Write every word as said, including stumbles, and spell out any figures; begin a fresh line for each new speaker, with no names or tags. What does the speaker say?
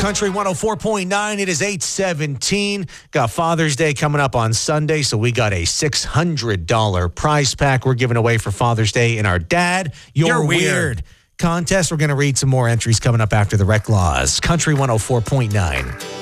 Country one oh four point nine, it is eight seventeen. Got Father's Day coming up on Sunday, so we got a six hundred dollars prize pack we're giving away for Father's Day in our Dad, You're,
You're
weird.
weird
contest. We're going to read some more entries coming up after the Rec Laws. Country one oh four point nine.